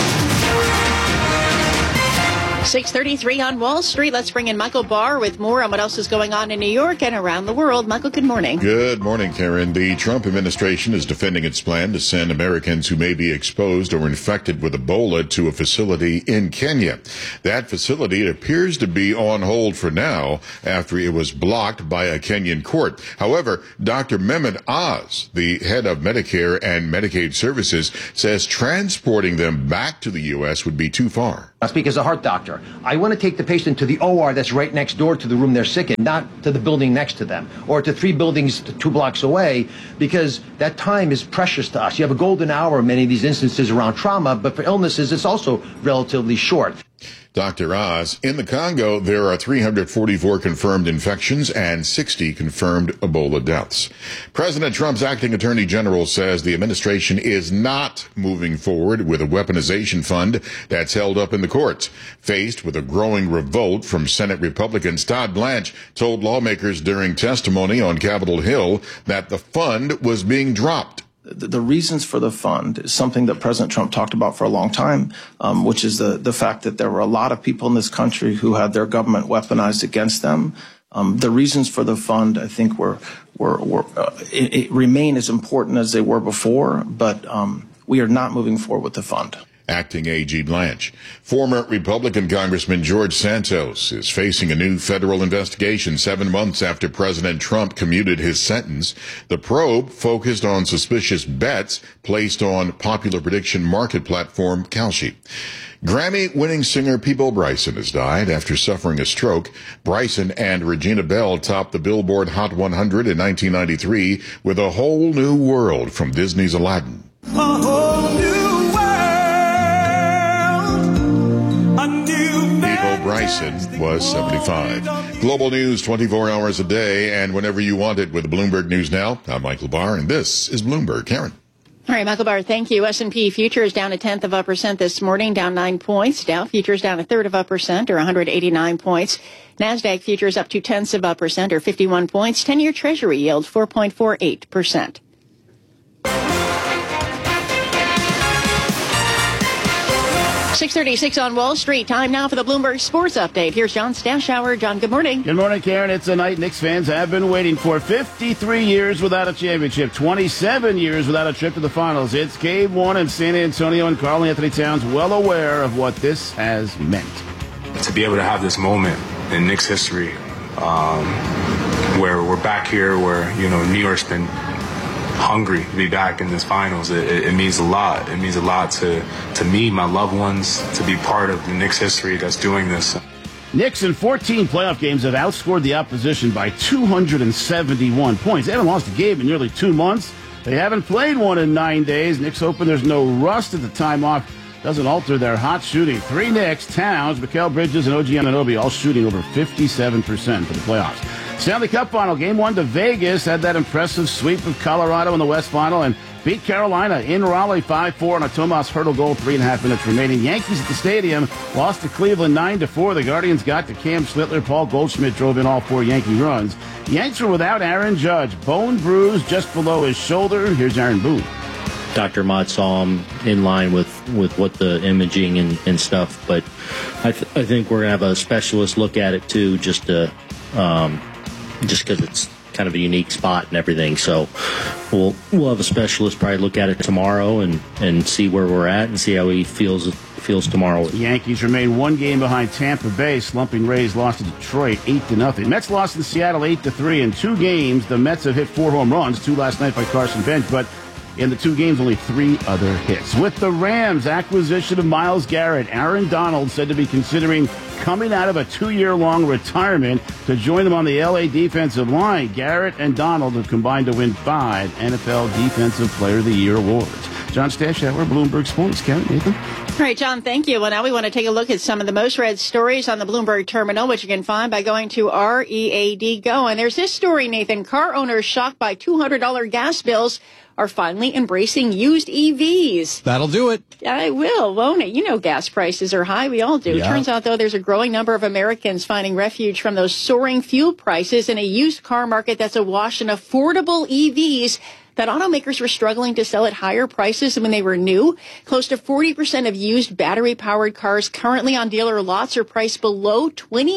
Speaker 3: 6:33 on Wall Street. Let's bring in Michael Barr with more on what else is going on in New York and around the world. Michael, good morning.
Speaker 13: Good morning, Karen. The Trump administration is defending its plan to send Americans who may be exposed or infected with Ebola to a facility in Kenya. That facility appears to be on hold for now after it was blocked by a Kenyan court. However, Dr. Mehmet Oz, the head of Medicare and Medicaid Services, says transporting them back to the U.S. would be too far.
Speaker 14: I speak as a heart doctor. I want to take the patient to the OR that's right next door to the room they're sick in, not to the building next to them or to 3 buildings 2 blocks away, because that time is precious to us. You have a golden hour in many of these instances around trauma, but for illnesses, it's also relatively short.
Speaker 13: Dr. Oz, in the Congo, there are 344 confirmed infections and 60 confirmed Ebola deaths. President Trump's acting attorney general says the administration is not moving forward with a weaponization fund that's held up in the courts. Faced with a growing revolt from Senate Republicans, Todd Blanche told lawmakers during testimony on Capitol Hill that the fund was being dropped.
Speaker 7: The reasons for the fund is something that President Trump talked about for a long time, which is the fact that there were a lot of people in this country who had their government weaponized against them. The reasons for the fund, I think, remain as important as they were before, but we are not moving forward with the fund.
Speaker 13: Acting AG Blanche. Former Republican Congressman George Santos is facing a new federal investigation 7 months after President Trump commuted his sentence. The probe focused on suspicious bets placed on popular prediction market platform Kalshi. Grammy-winning singer Peabo Bryson has died after suffering a stroke. Bryson and Regina Bell topped the Billboard Hot 100 in 1993 with A Whole New World from Disney's Aladdin.
Speaker 8: A whole new
Speaker 13: Bryson was 75. Global news 24 hours a day and whenever you want it with Bloomberg News Now. I'm Michael Barr, and this is Bloomberg. Karen.
Speaker 3: All right, Michael Barr, thank you. S&P futures down 0.1% this morning, down 9 points. Dow futures down 0.33% or 189 points. NASDAQ futures up 0.2% or 51 points. 10-year Treasury yield 4.48%. .36 on Wall Street. Time now for the Bloomberg Sports Update. Here's John Stashower. John, good morning.
Speaker 16: Good morning, Karen. It's a night Knicks fans have been waiting for. 53 years without a championship. 27 years without a trip to the finals. It's Game 1 in San Antonio, and Karl Anthony Towns well aware of what this has meant.
Speaker 9: To be able to have this moment in Knicks history where we're back here, where, New York's been hungry to be back in this finals. It means a lot. It means a lot to me, my loved ones, to be part of the Knicks history that's doing this.
Speaker 16: Knicks in 14 playoff games have outscored the opposition by 271 points. They haven't lost a game in nearly 2 months. They haven't played one in 9 days. Knicks hoping there's no rust at the time off doesn't alter their hot shooting. 3 Knicks, Towns, Mikal Bridges, and OG Anunoby all shooting over 57% for the playoffs. Stanley Cup Final, Game 1 to Vegas, had that impressive sweep of Colorado in the West Final and beat Carolina in Raleigh 5-4 on a Tomas Hertl goal, 3.5 minutes remaining. Yankees at the stadium lost to Cleveland 9-4. The Guardians got to Cam Schlittler. Paul Goldschmidt drove in all 4 Yankee runs. Yanks were without Aaron Judge. Bone bruise just below his shoulder. Here's Aaron Boone.
Speaker 11: Dr. Mott saw him in line with what the imaging and stuff, but I think we're going to have a specialist look at it too, just because it's kind of a unique spot and everything. So we'll have a specialist probably look at it tomorrow and see where we're at and see how he feels tomorrow.
Speaker 16: The Yankees remain 1 game behind Tampa Bay. Slumping Rays lost to Detroit 8-0. Mets lost in Seattle 8-3. In 2 games, the Mets have hit 4 home runs, 2 last night by Carson Bench, but In the 2 games, only 3 other hits. With the Rams' acquisition of Myles Garrett, Aaron Donald said to be considering coming out of a 2-year-long retirement to join them on the L.A. defensive line. Garrett and Donald have combined to win 5 NFL Defensive Player of the Year awards. John Stashower, Bloomberg Sports. Karen, Nathan?
Speaker 3: All right, John, thank you. Well, now we want to take a look at some of the most read stories on the Bloomberg terminal, which you can find by going to READ Go. And there's this story, Nathan. Car owners shocked by $200 gas bills are finally embracing used EVs.
Speaker 2: That'll do it.
Speaker 3: I will, won't it? You know gas prices are high. We all do.
Speaker 2: Yeah.
Speaker 3: Turns out, though, there's a growing number of Americans finding refuge from those soaring fuel prices in a used car market that's awash in affordable EVs that automakers were struggling to sell at higher prices than when they were new. Close to 40% of used battery-powered cars currently on dealer lots are priced below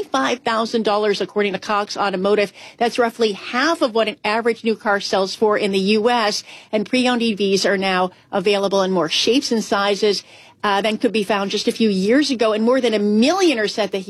Speaker 3: $25,000, according to Cox Automotive. That's roughly half of what an average new car sells for in the U.S., and pre-owned EVs are now available in more shapes and sizes than could be found just a few years ago, and more than 1 million are set to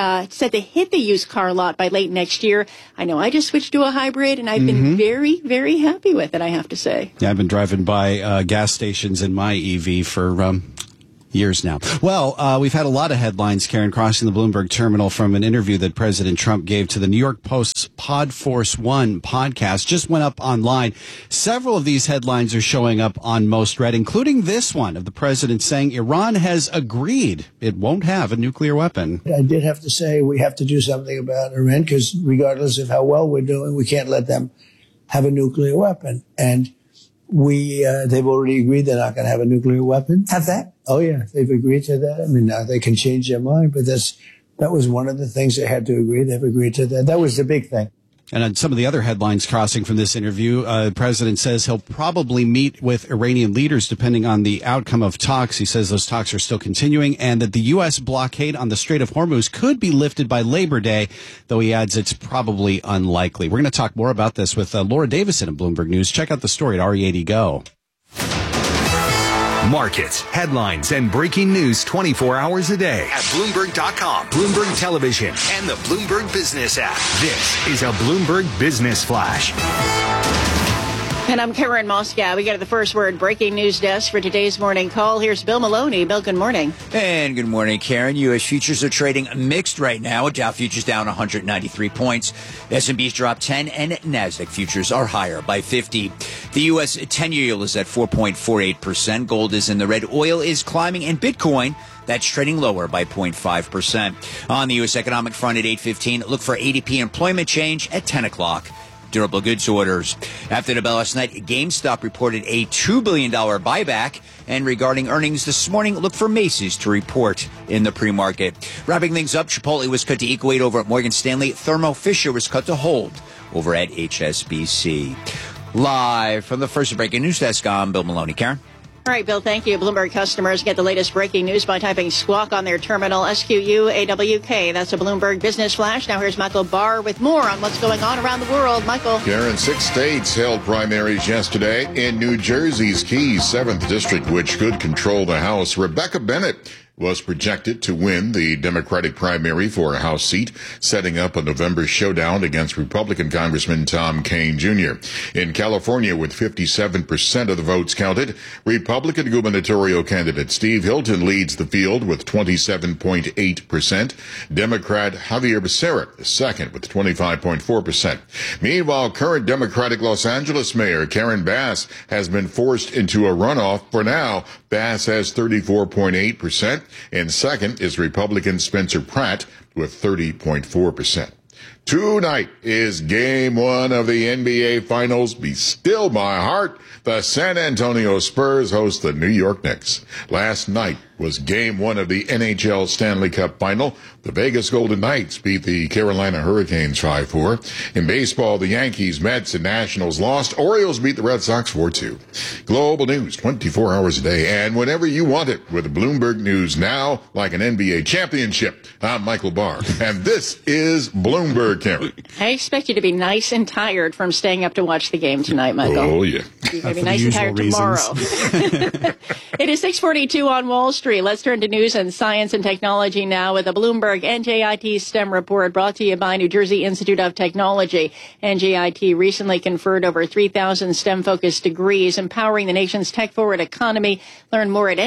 Speaker 3: hit the used car lot by late next year. I know I just switched to a hybrid, and I've been very, very happy with it, I have to say.
Speaker 2: Yeah, I've been driving by gas stations in my EV for years now. Well, we've had a lot of headlines, Karen, crossing the Bloomberg terminal from an interview that President Trump gave to the New York Post's Podforce One podcast. Just went up online. Several of these headlines are showing up on Most Read, including this one of the president saying Iran has agreed it won't have a nuclear weapon.
Speaker 8: I did have to say we have to do something about Iran because regardless of how well we're doing, we can't let them have a nuclear weapon. And they've already agreed they're not going to have a nuclear weapon.
Speaker 12: Have they?
Speaker 8: Oh, yeah. They've agreed to that. I mean, now they can change their mind, but that was one of the things they had to agree. They've agreed to that. That was the big thing.
Speaker 2: And on some of the other headlines crossing from this interview, the president says he'll probably meet with Iranian leaders depending on the outcome of talks. He says those talks are still continuing and that the U.S. blockade on the Strait of Hormuz could be lifted by Labor Day, though he adds it's probably unlikely. We're going to talk more about this with Laura Davison of Bloomberg News. Check out the story at READ Go.
Speaker 19: Markets, headlines, and breaking news 24 hours a day at Bloomberg.com, Bloomberg Television, and the Bloomberg Business app. This is a Bloomberg Business Flash.
Speaker 3: And I'm Karen Moscow. We go to the First Word breaking news desk for today's morning call. Here's Bill Maloney. Bill, good morning.
Speaker 15: And good morning, Karen. U.S. futures are trading mixed right now. Dow futures down 193 points. S&P's dropped 10, and NASDAQ futures are higher by 50. The U.S. 10-year yield is at 4.48%. Gold is in the red. Oil is climbing, and Bitcoin, that's trading lower by 0.5%. On the U.S. economic front at 8:15, look for ADP employment change at 10 o'clock. Durable goods orders. After the bell last night, GameStop reported a $2 billion buyback. And regarding earnings this morning, look for Macy's to report in the pre-market. Wrapping things up, Chipotle was cut to equal weight over at Morgan Stanley. Thermo Fisher was cut to hold over at HSBC. Live from the First Breaking News Desk, I'm Bill Maloney. Karen?
Speaker 3: All right, Bill, thank you. Bloomberg customers get the latest breaking news by typing squawk on their terminal, SQUAWK. That's a Bloomberg Business Flash. Now here's Michael Barr with more on what's going on around the world. Michael.
Speaker 13: Karen, 6 states held primaries yesterday. In New Jersey's key 7th district, which could control the House, Rebecca Bennett was projected to win the Democratic primary for a House seat, setting up a November showdown against Republican Congressman Tom Kean Jr. In California, with 57% of the votes counted, Republican gubernatorial candidate Steve Hilton leads the field with 27.8%. Democrat Javier Becerra is second with 25.4%. Meanwhile, current Democratic Los Angeles Mayor Karen Bass has been forced into a runoff. For now, Bass has 34.8%. And second is Republican Spencer Pratt with 30.4%. Tonight is Game 1 of the NBA Finals. Be still my heart. The San Antonio Spurs host the New York Knicks. Last night was Game 1 of the NHL Stanley Cup Final. The Vegas Golden Knights beat the Carolina Hurricanes 5-4. In baseball, the Yankees, Mets, and Nationals lost. Orioles beat the Red Sox 4-2. Global news 24 hours a day and whenever you want it with Bloomberg News Now, like an NBA championship. I'm Michael Barr, and this is Bloomberg. Bloomberg, Karen.
Speaker 3: I expect you to be nice and tired from staying up to watch the game tonight, Michael.
Speaker 13: Oh, yeah.
Speaker 3: You're going to be nice and tired tomorrow. It is 6:42 on Wall Street. Let's turn to news and science and technology now with a Bloomberg NJIT STEM report brought to you by New Jersey Institute of Technology. NJIT recently conferred over 3,000 STEM-focused degrees, empowering the nation's tech-forward economy. Learn more at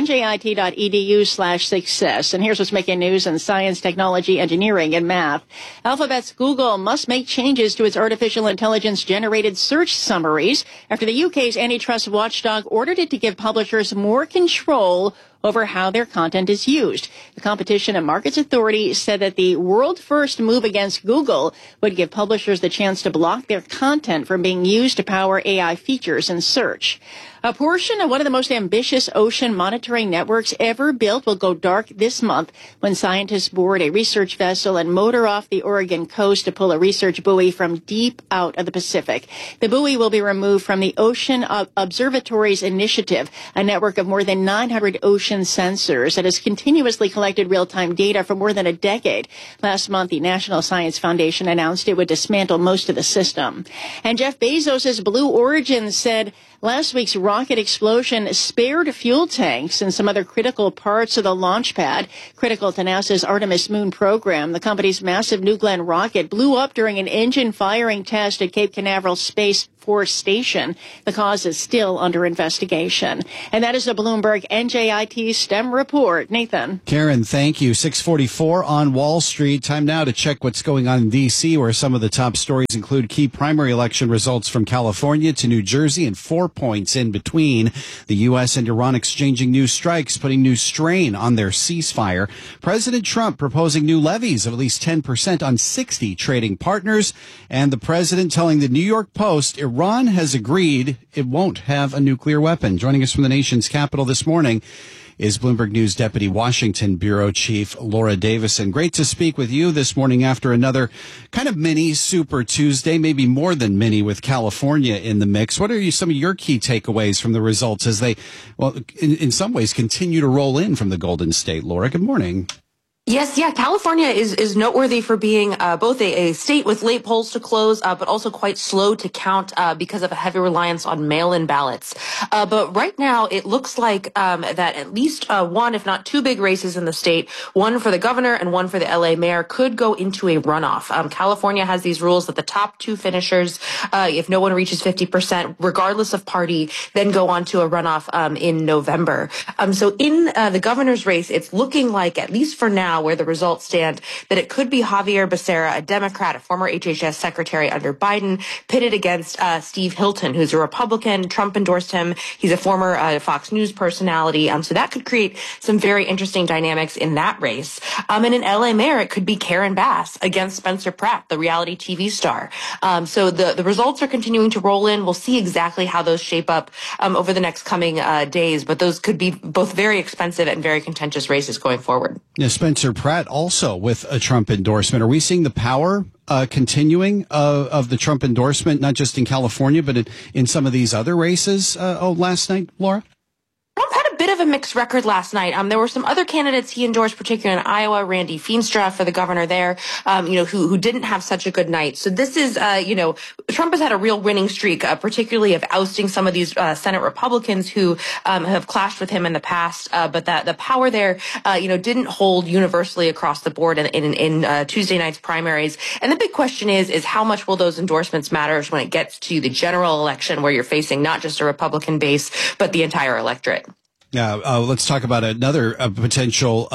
Speaker 3: njit.edu/success. And here's what's making news in science, technology, engineering, and math. Alphabet's Google must make changes to its artificial intelligence-generated search summaries after the UK's antitrust watchdog ordered it to give publishers more control over how their content is used. The Competition and Markets Authority said that the world-first move against Google would give publishers the chance to block their content from being used to power AI features in search. A portion of one of the most ambitious ocean monitoring networks ever built will go dark this month when scientists board a research vessel and motor off the Oregon coast to pull a research buoy from deep out of the Pacific. The buoy will be removed from the Ocean Observatories Initiative, a network of more than 900 ocean sensors that has continuously collected real-time data for more than a decade. Last month, the National Science Foundation announced it would dismantle most of the system. And Jeff Bezos' Blue Origin said last week's rocket explosion spared fuel tanks and some other critical parts of the launch pad. Critical to NASA's Artemis moon program, the company's massive New Glenn rocket blew up during an engine firing test at Cape Canaveral Space Force Station. The cause is still under investigation. And that is a Bloomberg NJIT STEM report. Nathan.
Speaker 2: Karen, thank you. 6:44 on Wall Street. Time now to check what's going on in D.C., where some of the top stories include key primary election results from California to New Jersey and 4 points in between. The U.S. and Iran exchanging new strikes, putting new strain on their ceasefire. President Trump proposing new levies of at least 10% on 60 trading partners. And the president telling the New York Post Iran has agreed it won't have a nuclear weapon. Joining us from the nation's capital this morning is Bloomberg News Deputy Washington Bureau Chief Laura Davison. Great to speak with you this morning after another kind of mini Super Tuesday, maybe more than mini, with California in the mix. What are some of your key takeaways from the results as they, well, in some ways continue to roll in from the Golden State? Laura, good morning.
Speaker 12: Yes, yeah. California is noteworthy for being both a state with late polls to close, but also quite slow to count because of a heavy reliance on mail-in ballots. But right now, it looks like that at least one, if not two, big races in the state, one for the governor and one for the LA mayor, could go into a runoff. California has these rules that the top two finishers, if no one reaches 50%, regardless of party, then go on to a runoff in November. So in the governor's race, it's looking like, at least for now, where the results stand, that it could be Javier Becerra, a Democrat, a former HHS secretary under Biden, pitted against Steve Hilton, who's a Republican. Trump endorsed him. He's a former Fox News personality. So that could create some very interesting dynamics in that race. And in LA mayor, it could be Karen Bass against Spencer Pratt, the reality TV star. So the results are continuing to roll in. We'll see exactly how those shape up over the next coming days, but those could be both very expensive and very contentious races going forward.
Speaker 2: Yeah, Spencer Pratt also with a Trump endorsement. Are we seeing the power continuing of the Trump endorsement, not just in California, but in some of these other races last night, Laura?
Speaker 12: Trump had a bit of a mixed record last night. There were some other candidates he endorsed, particularly in Iowa, Randy Feenstra for the governor there, who didn't have such a good night. So this is, Trump has had a real winning streak, particularly of ousting some of these Senate Republicans who have clashed with him in the past. But that the power there, didn't hold universally across the board in Tuesday night's primaries. And the big question is how much will those endorsements matter when it gets to the general election, where you're facing not just a Republican base, but the entire electorate.
Speaker 2: Now, let's talk about another potential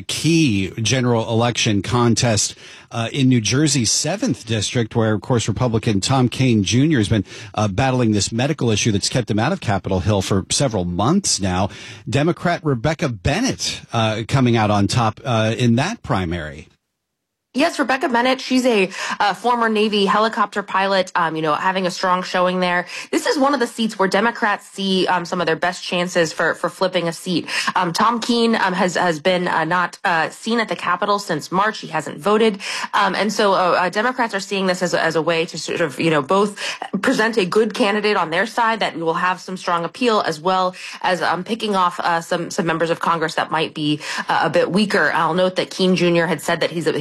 Speaker 2: key general election contest in New Jersey's 7th district, where, of course, Republican Tom Kean Jr. has been battling this medical issue that's kept him out of Capitol Hill for several months now. Democrat Rebecca Bennett coming out on top in that primary.
Speaker 12: Yes, Rebecca Bennett, she's a former Navy helicopter pilot, having a strong showing there. This is one of the seats where Democrats see some of their best chances for flipping a seat. Tom Kean has been not seen at the Capitol since March. He hasn't voted. And so Democrats are seeing this as a way to sort of, both present a good candidate on their side that will have some strong appeal, as well as picking off some members of Congress that might be a bit weaker. I'll note that Kean Jr. had said that he's returned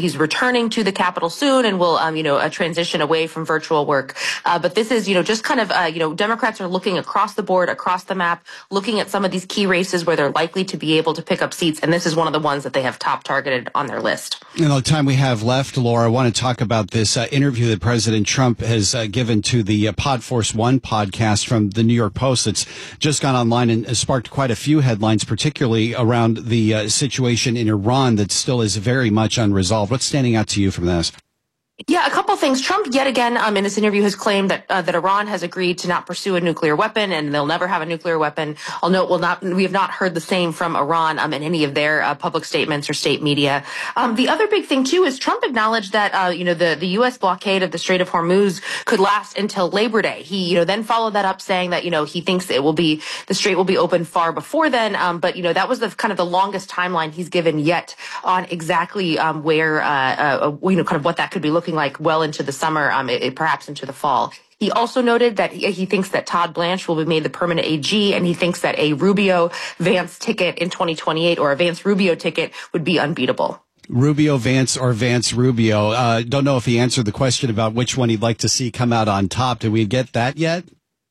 Speaker 12: returning to the Capitol soon and will, transition away from virtual work. But this is, just kind of, Democrats are looking across the board, across the map, looking at some of these key races where they're likely to be able to pick up seats. And this is one of the ones that they have top targeted on their list.
Speaker 2: In the time we have left, Laura, I want to talk about this interview that President Trump has given to the Podforce One podcast from the New York Post that's just gone online and has sparked quite a few headlines, particularly around the situation in Iran that still is very much unresolved. What's standing out to you from this?
Speaker 12: Yeah, a couple things. Trump, yet again, in this interview has claimed that that Iran has agreed to not pursue a nuclear weapon and they'll never have a nuclear weapon. I'll note we have not heard the same from Iran in any of their public statements or state media. The other big thing, too, is Trump acknowledged that, the U.S. blockade of the Strait of Hormuz could last until Labor Day. He, then followed that up saying that, he thinks the strait will be open far before then. But, that was the longest timeline he's given yet on exactly where, kind of what that could be looking like well into the summer, perhaps into the fall. He also noted that he thinks that Todd Blanche will be made the permanent AG, and he thinks that a Rubio-Vance ticket in 2028 or a Vance-Rubio ticket would be unbeatable.
Speaker 2: Rubio Vance or Vance Rubio. Don't know if he answered the question about which one he'd like to see come out on top. Did we get that yet?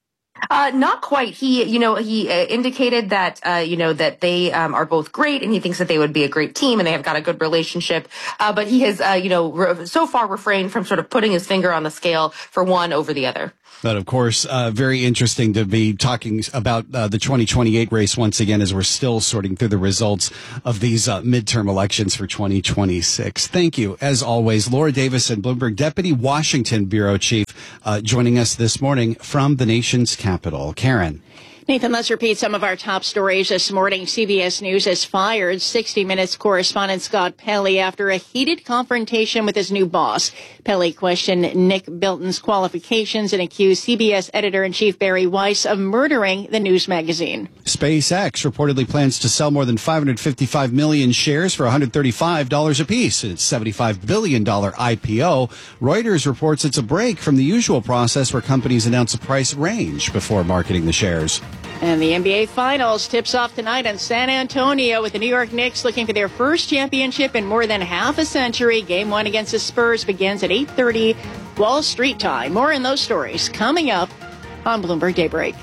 Speaker 12: Not quite. He indicated that, that they are both great and he thinks that they would be a great team and they have got a good relationship. But he has, so far refrained from sort of putting his finger on the scale for one over the other.
Speaker 2: But of course, very interesting to be talking about the 2028 race once again, as we're still sorting through the results of these midterm elections for 2026. Thank you, as always, Laura Davison, Bloomberg Deputy Washington Bureau Chief, joining us this morning from the nation's capital. Karen.
Speaker 3: Nathan, let's repeat some of our top stories this morning. CBS News has fired 60 Minutes correspondent Scott Pelley after a heated confrontation with his new boss. Pelley questioned Nick Bilton's qualifications and accused CBS editor-in-chief Barry Weiss of murdering the news magazine.
Speaker 2: SpaceX reportedly plans to sell more than 555 million shares for $135 apiece in its $75 billion IPO. Reuters reports it's a break from the usual process where companies announce a price range before marketing the shares.
Speaker 3: And the NBA Finals tips off tonight in San Antonio with the New York Knicks looking for their first championship in more than half a century. Game 1 against the Spurs begins at 8:30 Wall Street time. More in those stories coming up on Bloomberg Daybreak.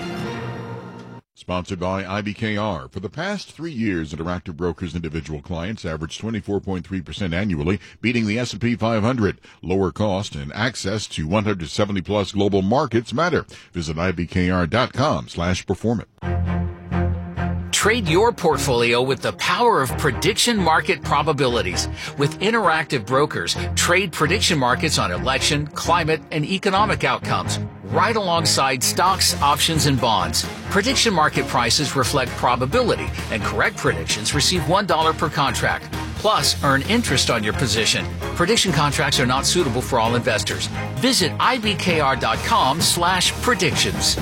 Speaker 13: Sponsored by IBKR. For the past 3 years, Interactive Brokers individual clients averaged 24.3% annually, beating the S&P 500. Lower cost and access to 170-plus global markets matter. Visit IBKR.com/performance.
Speaker 17: Trade your portfolio with the power of prediction market probabilities. With Interactive Brokers, trade prediction markets on election, climate, and economic outcomes, right alongside stocks, options, and bonds. Prediction market prices reflect probability, and correct predictions receive $1 per contract. Plus, earn interest on your position. Prediction contracts are not suitable for all investors. Visit IBKR.com/predictions.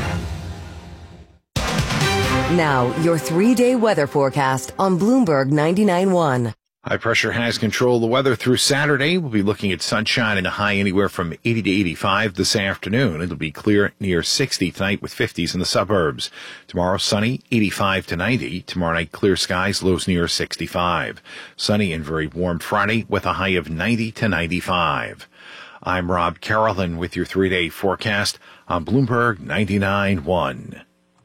Speaker 1: Now, your 3-day weather forecast on Bloomberg 99.1.
Speaker 23: High pressure has control of the weather through Saturday. We'll be looking at sunshine and a high anywhere from 80 to 85 this afternoon. It'll be clear near 60 tonight with 50s in the suburbs. Tomorrow, sunny, 85 to 90. Tomorrow night, clear skies, lows near 65. Sunny and very warm Friday with a high of 90 to 95. I'm Rob Carolyn with your 3-day forecast on Bloomberg 99.1.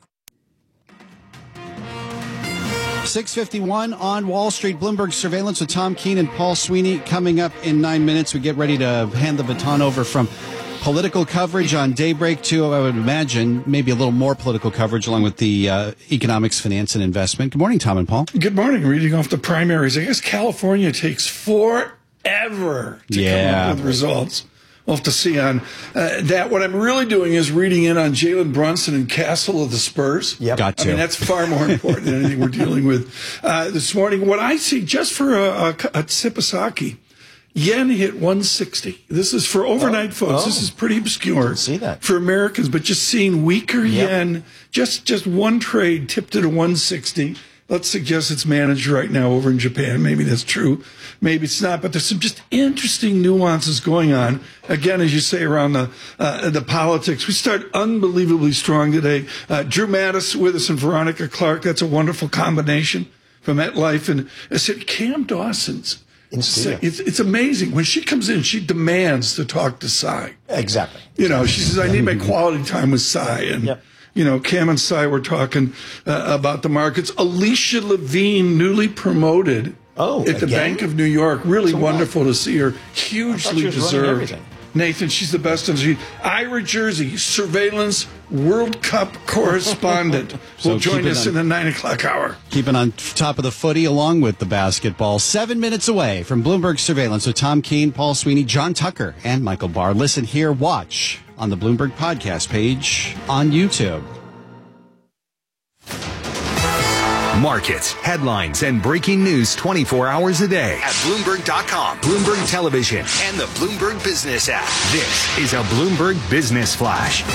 Speaker 2: 6:51 on Wall Street. Bloomberg Surveillance with Tom Keene and Paul Sweeney coming up in 9 minutes. We get ready to hand the baton over from political coverage on Daybreak to, I would imagine, maybe a little more political coverage along with the economics, finance, and investment. Good morning, Tom and Paul.
Speaker 18: Good morning. Reading off the primaries. I guess California takes forever to come up with results. We'll have to see on that. What I'm really doing is reading in on Jalen Brunson and Castle of the Spurs.
Speaker 2: Yep. Got to.
Speaker 18: I mean, that's far more important than anything we're dealing with this morning. What I see, just for a sip of sake, yen hit 160. This is for overnight, folks. This is pretty obscure for Americans, but just seeing weaker yen, just one trade tipped it at 160. Let's suggest it's managed right now over in Japan. Maybe that's true. Maybe it's not. But there's some just interesting nuances going on. Again, as you say, around the politics. We start unbelievably strong today. Drew Mattis with us and Veronica Clark. That's a wonderful combination from MetLife. And I said, Cam Dawson's
Speaker 4: studio.
Speaker 18: It's amazing. When she comes in, she demands to talk to Cy.
Speaker 4: Exactly.
Speaker 18: You know, she says, I need my quality time with Cy. And, you know, Cam and Cy were talking about the markets. Alicia Levine, newly promoted at the Bank of New York. Really wonderful to see her. Hugely deserved. Nathan, she's the best. Ira Jersey, surveillance World Cup correspondent, will join us in the 9 o'clock hour.
Speaker 2: Keeping on top of the footy along with the basketball. 7 minutes away from Bloomberg Surveillance with Tom Keene, Paul Sweeney, John Tucker, and Michael Barr. Listen, hear, watch on the Bloomberg podcast page on YouTube.
Speaker 19: Markets, headlines, and breaking news 24 hours a day at Bloomberg.com, Bloomberg Television, and the Bloomberg Business app. This is a Bloomberg Business Flash.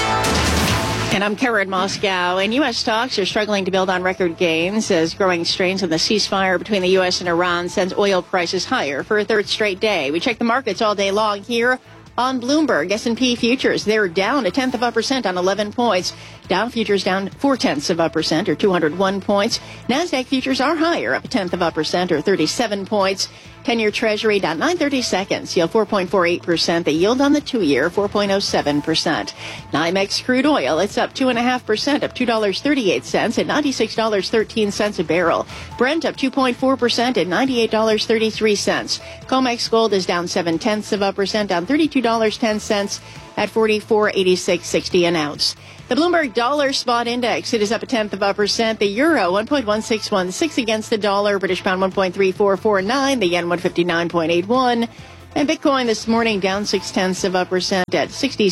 Speaker 3: And I'm Karen Moscow. And U.S. stocks are struggling to build on record gains as growing strains on the ceasefire between the U.S. and Iran sends oil prices higher for a third straight day. We check the markets all day long here on Bloomberg. S&P futures, they're down 0.1% on 11 points. Dow futures down 0.4% or 201 points. NASDAQ futures are higher, up 0.1% or 37 points. 10-year Treasury down 9/32, yield 4.48%. The yield on the 2-year, 4.07%. NYMEX crude oil, it's up 2.5%, up $2.38 at $96.13 a barrel. Brent up 2.4% at $98.33. COMEX gold is down 0.7%, down $32.10 at $44.8660 an ounce. The Bloomberg Dollar Spot Index, it is up 0.1%. The euro, 1.1616 against the dollar. British pound, 1.3449. The yen, 159.81. And Bitcoin this morning down 0.6% at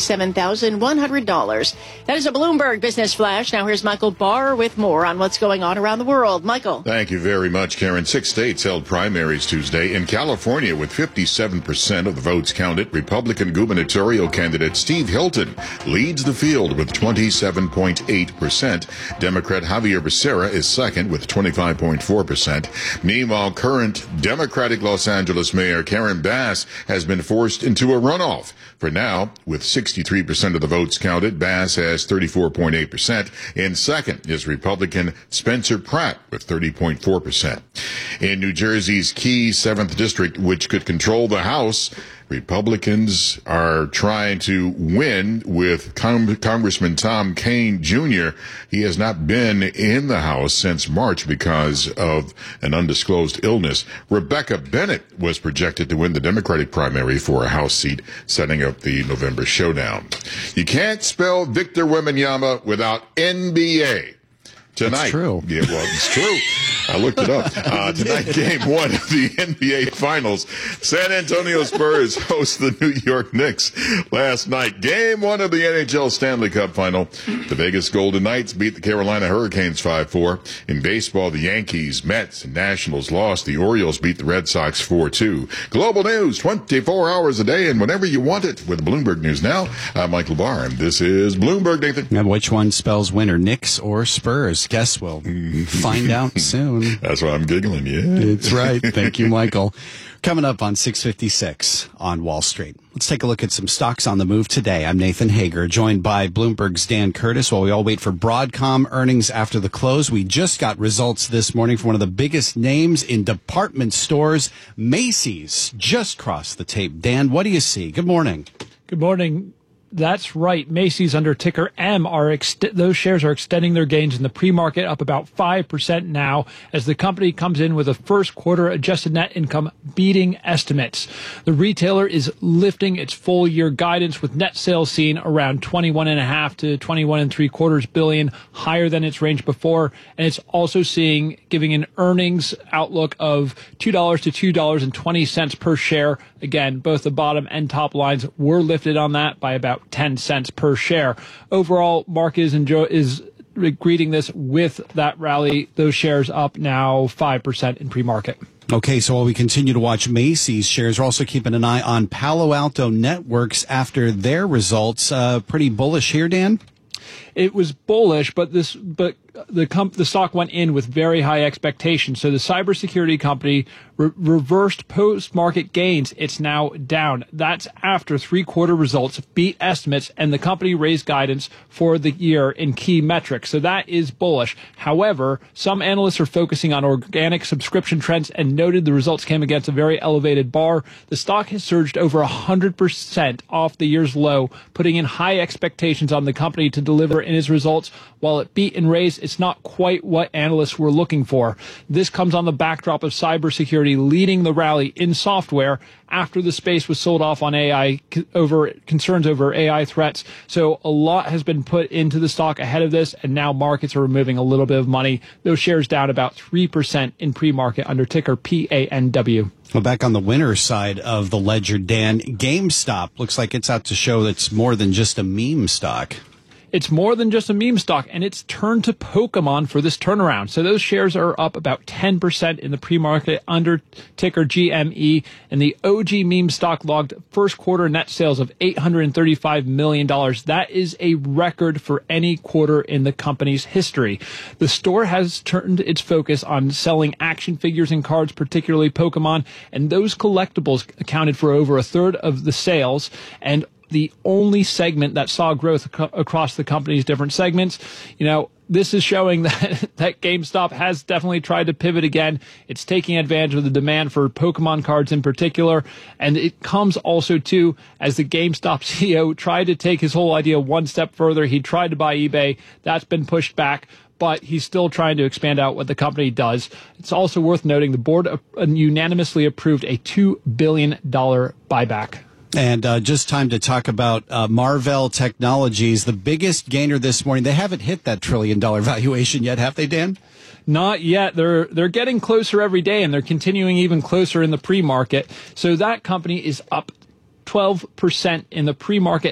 Speaker 3: $67,100. That is a Bloomberg Business Flash. Now here's Michael Barr with more on what's going on around the world. Michael.
Speaker 13: Thank you very much, Karen. 6 states held primaries Tuesday. In California, with 57% of the votes counted, Republican gubernatorial candidate Steve Hilton leads the field with 27.8%. Democrat Javier Becerra is second with 25.4%. Meanwhile, current Democratic Los Angeles Mayor Karen Bass has been forced into a runoff. For now, with 63% of the votes counted, Bass has 34.8%. In second is Republican Spencer Pratt with 30.4%. In New Jersey's key 7th district, which could control the House, Republicans are trying to win with Congressman Tom Kean Jr. He has not been in the House since March because of an undisclosed illness. Rebecca Bennett was projected to win the Democratic primary for a House seat, setting up the November showdown. You can't spell Victor Wembanyama without NBA. Tonight.
Speaker 2: That's true.
Speaker 13: Yeah, well, it's true. I looked it up. Tonight, game 1 of the NBA Finals. San Antonio Spurs host the New York Knicks. Last night, game 1 of the NHL Stanley Cup Final. The Vegas Golden Knights beat the Carolina Hurricanes 5-4. In baseball, the Yankees, Mets, and Nationals lost. The Orioles beat the Red Sox 4-2. Global news, 24 hours a day and whenever you want it with Bloomberg News Now. I'm Michael Barr, and this is Bloomberg, Nathan.
Speaker 2: Now, which one spells winner, Knicks or Spurs? Guess we'll find out soon.
Speaker 13: That's why I'm giggling, yeah.
Speaker 2: It's right. Thank you, Michael. Coming up on 6:56 on Wall Street. Let's take a look at some stocks on the move today. I'm Nathan Hager, joined by Bloomberg's Dan Curtis while we all wait for Broadcom earnings after the close. We just got results this morning from one of the biggest names in department stores. Macy's just crossed the tape. Dan, what do you see? Good morning.
Speaker 20: Good morning. That's right. Macy's under ticker M those shares are extending their gains in the pre-market, up about 5% now as the company comes in with a first quarter adjusted net income beating estimates. The retailer is lifting its full year guidance with net sales seen around $21.5 to $21.75 billion, higher than its range before. And it's also giving an earnings outlook of $2 to $2.20 per share. Again, both the bottom and top lines were lifted on that by about 10 cents per share. Overall, market is greeting this with that rally. Those shares up now 5% in pre-market.
Speaker 2: Okay, so while we continue to watch Macy's shares, we're also keeping an eye on Palo Alto Networks after their results. Pretty bullish here, Dan?
Speaker 20: It was bullish, but the stock went in with very high expectations. So the cybersecurity company reversed post-market gains. It's now down. That's after 3-quarter results beat estimates, and the company raised guidance for the year in key metrics. So that is bullish. However, some analysts are focusing on organic subscription trends and noted the results came against a very elevated bar. The stock has surged over 100% off the year's low, putting in high expectations on the company to deliver in its results. While it beat and raised, it's not quite what analysts were looking for. This comes on the backdrop of cybersecurity leading the rally in software after the space was sold off on AI over concerns over AI threats. So a lot has been put into the stock ahead of this, and now markets are removing a little bit of money. Those shares down about 3% in pre-market under ticker PANW.
Speaker 2: Well, back on the winner side of the ledger, Dan, GameStop looks like it's out to show that it's more than just a meme stock.
Speaker 20: It's more than just a meme stock, and it's turned to Pokemon for this turnaround. So those shares are up about 10% in the pre-market under ticker GME, and the OG meme stock logged first quarter net sales of $835 million. That is a record for any quarter in the company's history. The store has turned its focus on selling action figures and cards, particularly Pokemon, and those collectibles accounted for over a third of the sales, and the only segment that saw growth across the company's different segments. You know, this is showing that GameStop has definitely tried to pivot again. It's taking advantage of the demand for Pokemon cards in particular. And it comes also, too, as the GameStop CEO tried to take his whole idea one step further. He tried to buy eBay. That's been pushed back, but he's still trying to expand out what the company does. It's also worth noting the board unanimously approved a $2 billion buyback.
Speaker 2: And just time to talk about Marvell Technologies, the biggest gainer this morning. They haven't hit that $1 trillion valuation yet, have they, Dan?
Speaker 20: Not yet. They're getting closer every day, and they're continuing even closer in the pre-market. So that company is up 12% in the pre-market